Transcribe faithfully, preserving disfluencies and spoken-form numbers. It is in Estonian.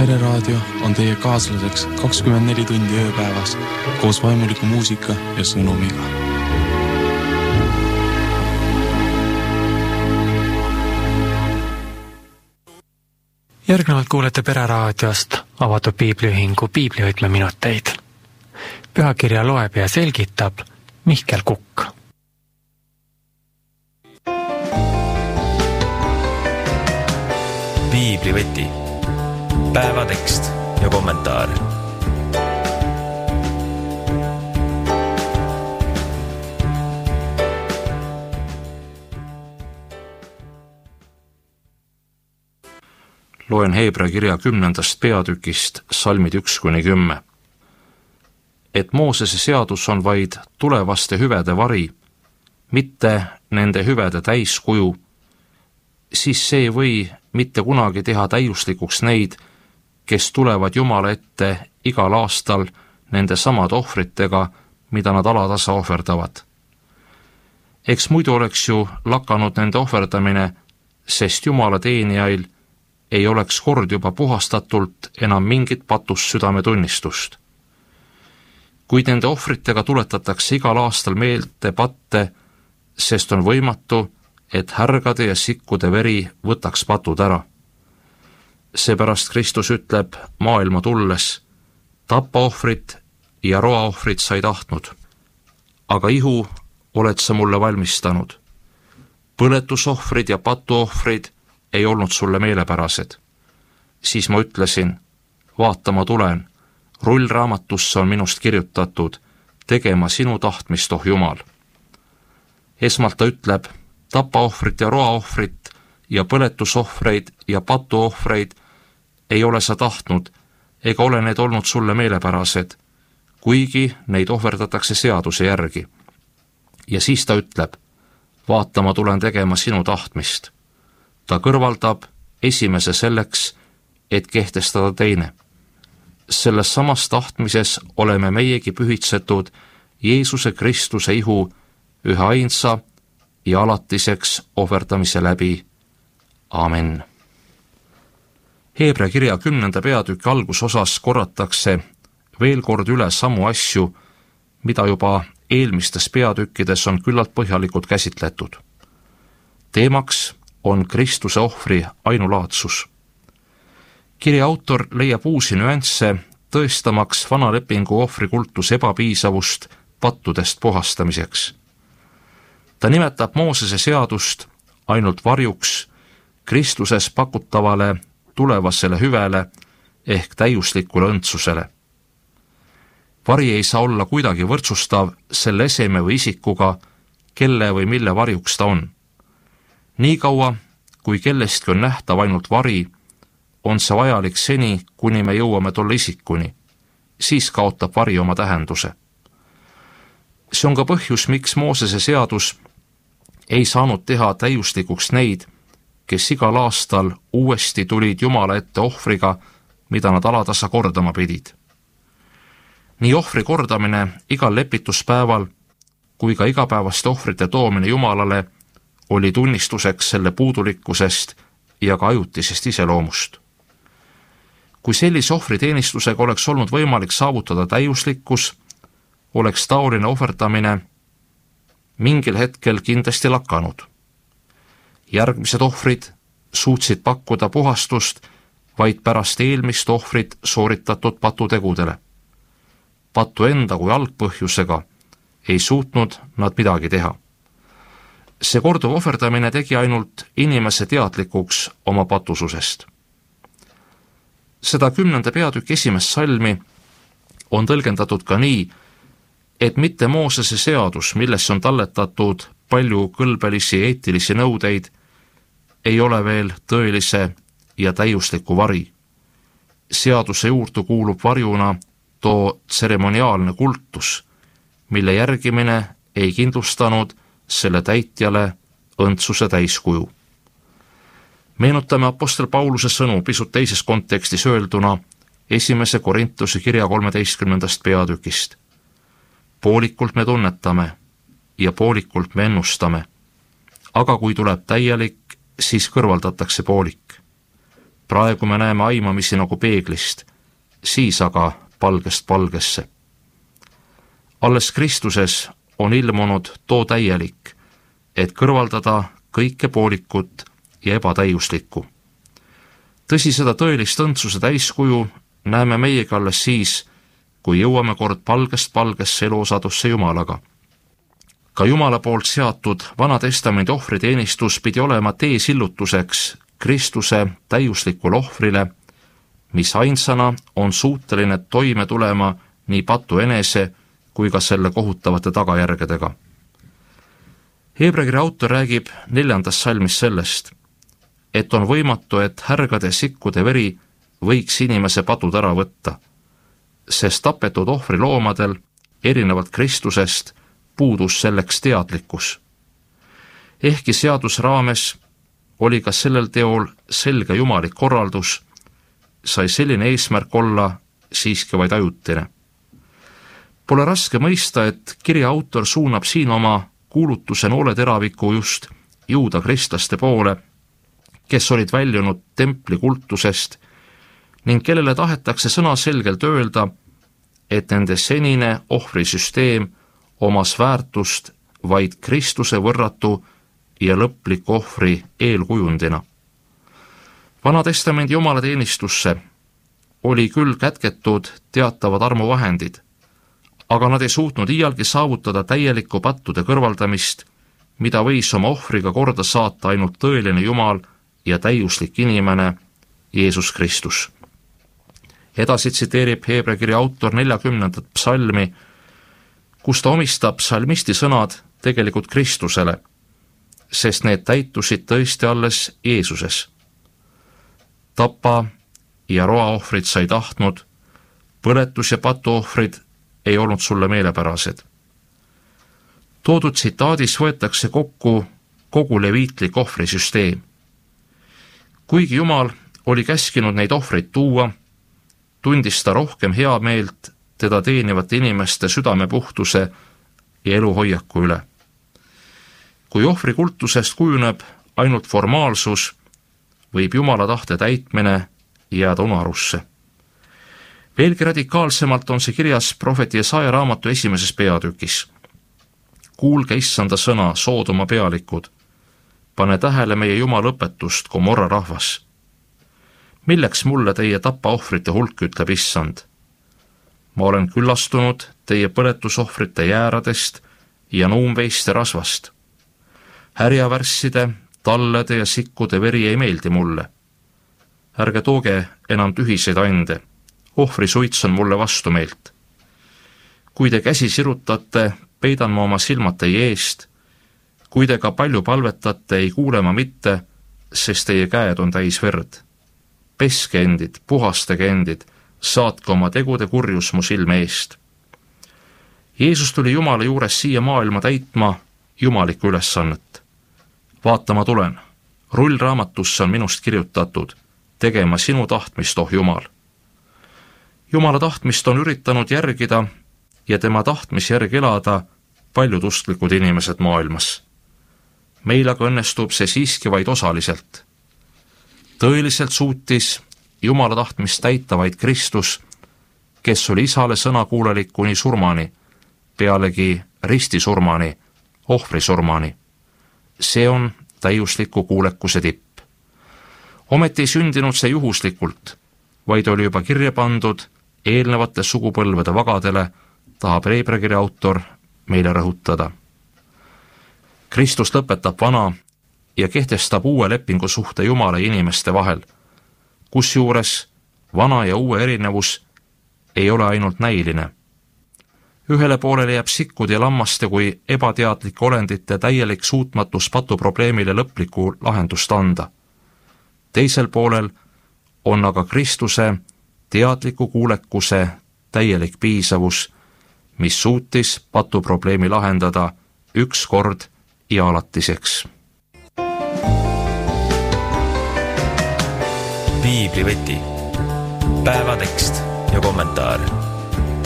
Pereraadio on teie kaaslaseks kakskümmend neli tundi ööpäevas koos vaimuliku muusika ja sõnumiga. Järgnevalt kuulete Pereraadiost avatud piibliühingu piiblihoidme minuteid. Pühakirja loeb ja selgitab Mihkel Kukk. Piiblivõti, päevatekst ja kommentaar. Loen Heebra kirja kümnendast peatükist salmid üks kuni kümme. Et Moosese seadus on vaid tulevaste hüvede vari, mitte nende hüvede täiskuju, siis see ei või mitte kunagi teha täiuslikuks neid, kes tulevad Jumala ette igal aastal nende samade ohvritega, mida nad alatasa ohverdavad. Eks muidu oleks ju lakanud nende ohverdamine, sest Jumala teenijail ei oleks kord juba puhastatult enam mingit patust südametunnistust. Kuid nende ohvritega tuletatakse igal aastal meelde patte, sest on võimatu, et härgade ja sikkude veri võtaks patud ära. Seepärast Kristus ütleb maailma tulles, tapaohvrit ja roaohvrit sa ei tahtnud, aga ihu oled sa mulle valmistanud. Põletusohvrid ja patuohvrid ei olnud sulle meelepärased. Siis ma ütlesin, vaata ma tulen, rullraamatusse on minust kirjutatud, tegema sinu tahtmist, oh Jumal. Esmalt ta ütleb, tapaohvrit ja roaohvrit ja põletusohvreid ja patuohvreid ei ole sa tahtnud, ega ole need olnud sulle meelepärased, kuigi neid ohverdatakse seaduse järgi. Ja siis ta ütleb, vaata ma tulen tegema sinu tahtmist. Ta kõrvaldab esimese selleks, et kehtestada teine. Selles samas tahtmises oleme meiegi pühitsetud Jeesuse Kristuse ihu ühe ainsa ja alatiseks ohverdamise läbi. Amen. Heebra kirja kümnenda peatüki algusosas korratakse veel kord üle samu asju, mida juba eelmistes peatükkides on küllalt põhjalikult käsitletud. Teemaks on Kristuse ohvri ainulaadsus. Kirja autor leiab uusi nüansse, tõestamaks vana lepingu ohvrikultuse ebapiisavust pattudest puhastamiseks. Ta nimetab Moosese seadust ainult varjuks Kristuses pakutavale tulevasele hüvele ehk täiuslikule õndsusele. Vari ei saa olla kuidagi võrdsustav selle eseme või isikuga, kelle või mille varjuks ta on. Nii kaua, kui kellestki on nähtav ainult vari, on see vajalik seni, kuni me jõuame tolle isikuni. Siis kaotab vari oma tähenduse. See on ka põhjus, miks Moosese seadus ei saanud teha täiuslikuks neid, kes igal aastal uuesti tulid Jumala ette ohvriga, mida nad alatasa kordama pidid. Nii ohvri kordamine igal lepituspäeval kui ka igapäevaste ohvrite toomine Jumalale oli tunnistuseks selle puudulikkusest ja ka ajutisest iseloomust. Kui sellise ohvriteenistusega oleks olnud võimalik saavutada täiuslikkus, oleks taoline ohverdamine mingil hetkel kindlasti lakanud. Järgmised ohvrid suutsid pakkuda puhastust vaid pärast eelmist ohvrit sooritatud patutegudele. Patu enda kui algpõhjusega ei suutnud nad midagi teha. See korduv ohverdamine tegi ainult inimese teadlikuks oma patususest. Seda kümnenda peatüki esimest salmi on tõlgendatud ka nii, et mitte Moosese seadus, millesse on talletatud palju kõlbelisi eetilisi nõudeid, ei ole veel tõelise ja täiusliku vari. Seaduse juurde kuulub varjuna too tseremoniaalne kultus, mille järgimine ei kindlustanud selle täitjale õndsuse täiskuju. Meenutame apostel Pauluse sõnu pisut teises kontekstis öelduna esimese Korintuse kirja kolmeteistkümnendast peatükist. Poolikult me tunnetame ja poolikult me ennustame, aga kui tuleb täielik, siis kõrvaldatakse poolik. praegu me näeme aimamisi nagu peeglist, siis aga palgest palgesse. Alles Kristuses on ilmunud too täielik, et kõrvaldada kõike poolikut ja ebatäiuslikku. Tõsi, seda tõelist õndsuse täiskuju näeme meiega alles siis, kui jõuame kord palgest palgesse eluosadusse Jumalaga. Ka Jumala poolt seatud Vana Testamendi ohvriteenistus pidi olema teesillutuseks Kristuse täiuslikule ohvrile, mis ainsana on suuteline toime tulema nii patu enese kui ka selle kohutavate tagajärgedega. Hebra-kirja autor räägib neljandas salmis sellest, et on võimatu, et härgade sikkude veri võiks inimese patud ära võtta, sest tapetud ohvri loomadel, erinevalt Kristusest, puudus selleks teadlikkus. Ehkki seadus raames oli ka sellel teol selge jumalik korraldus, sai selline eesmärk olla siiski vaid ajutine. Pole raske mõista, et kirja autor suunab siin oma kuulutuse nooleteraviku just juuda kristlaste poole, kes olid väljunud templi kultusest ning kellele tahetakse sõnaselgelt öelda, et nende senine ohvrisüsteem omas väärtust vaid Kristuse võrratu ja lõpliku ohvri eelkujundina. Vana Testamendi jumalateenistusse oli küll kätketud teatavad armuvahendid, aga nad ei suutnud iialgi saavutada täielikku pattude kõrvaldamist, mida võis oma ohvriga korda saata ainult tõeline Jumal ja täiuslik inimene Jeesus Kristus. Edasi tsiteerib Hebra kirja autor neljakümnendat psalmi, kus ta omistab psalmisti sõnad tegelikult Kristusele, sest need täitusid tõesti alles Jeesuses. Tapa ja roaohvrid sai tahtnud, põletus ja patuohvrid ei olnud sulle meelepärased. Toodud tsitaadis võetakse kokku kogu leviitlik ohvrisüsteem. Kuigi Jumal oli käskinud neid ohvreid tuua, tundis ta rohkem hea meelt teda teenivate inimeste südamepuhtuse ja eluhoiaku üle. Kui ohvrikultusest kujuneb ainult formaalsus, võib Jumala tahte täitmine jääda unarusse. Veelgi radikaalsemalt on see kirjas prohveti Jesaja raamatu esimeses peatükis. Kuulge issanda sõna, Soodoma pealikud, pane tähele meie Jumala õpetust, Gomorra rahvas. Milleks mulle teie tapaohvrite hulk, ütleb issand? Ma olen küllastunud teie põletusohvrite jääradest ja nuumveiste rasvast. Härjavärsside, tallede ja sikkude veri ei meeldi mulle. Ärge tooge enam tühiseid ande, ohvri suits on mulle vastu meelt. Kui te käsi sirutate, peidan ma oma silmad teie eest. Kui te ka palju palvetate, ei kuule ma mitte, sest teie käed on täis verd. Peske endid, puhastage endid, saatke oma tegude kurjus mu silme eest. Jeesus tuli Jumala juures siia maailma täitma jumalikku ülesannet. Vaata, ma tulen. Rullraamatusse on minust kirjutatud, tegema sinu tahtmist, oh Jumal. Jumala tahtmist on üritanud järgida ja tema tahtmise järgi elada paljud usklikud inimesed maailmas. Meil aga õnnestub see siiski vaid osaliselt. Tõeliselt suutis Jumala tahtmist täita vaid Kristus, kes oli isale sõnakuulelik kuni surmani, pealegi ristisurmani, ohvrisurmani. See on täiusliku kuulekuse tipp. Ometi ei sündinud see juhuslikult, vaid oli juba kirja pandud eelnevate sugupõlvede vagadele, tahab Hebra kirja autor meile rõhutada. Kristus lõpetab vana ja kehtestab uue lepingu suhte Jumala ja inimeste vahel, kusjuures vana ja uue erinevus ei ole ainult näiline. Ühele poolele jääb sikkude ja lammaste kui ebateadlike olendite täielik suutmatus patuprobleemile lõpliku lahendust anda. Teisel poolel on aga Kristuse teadliku kuulekuse täielik piisavus, mis suutis patuprobleemi lahendada üks kord ja alatiseks. Piibliveti, päevatekst ja kommentaar.